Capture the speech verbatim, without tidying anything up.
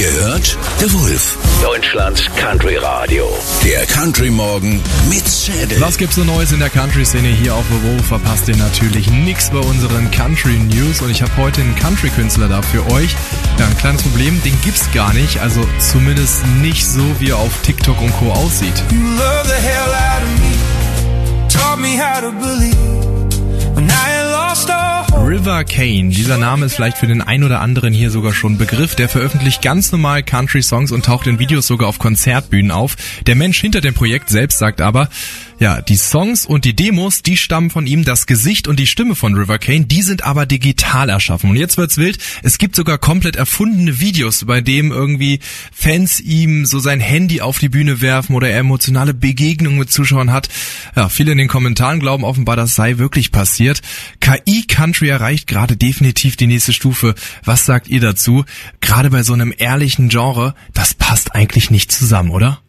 Ihr hört The Wolf, Deutschlands Country Radio. Der Country Morgen mit Schädel. Was gibt's so Neues in der Country-Szene hier auf The Wolf? Verpasst ihr natürlich nichts bei unseren Country News. Und ich habe heute einen Country-Künstler da für euch. Ja, ein kleines Problem, den gibt's gar nicht. Also zumindest nicht so, wie er auf TikTok und Co. aussieht. You love the hell out of me, taught me how to believe, when I had lost all hope. River Kane, dieser Name ist vielleicht für den ein oder anderen hier sogar schon Begriff. Der veröffentlicht ganz normal Country-Songs und taucht in Videos sogar auf Konzertbühnen auf. Der Mensch hinter dem Projekt selbst sagt aber, ja, die Songs und die Demos, die stammen von ihm. Das Gesicht und die Stimme von River Kane, die sind aber digital erschaffen. Und jetzt wird's wild. Es gibt sogar komplett erfundene Videos, bei dem irgendwie Fans ihm so sein Handy auf die Bühne werfen oder er emotionale Begegnungen mit Zuschauern hat. Ja, viele in den Kommentaren glauben offenbar, das sei wirklich passiert. K I-Country erreicht gerade definitiv die nächste Stufe. Was sagt ihr dazu? Gerade bei so einem ehrlichen Genre, das passt eigentlich nicht zusammen, oder?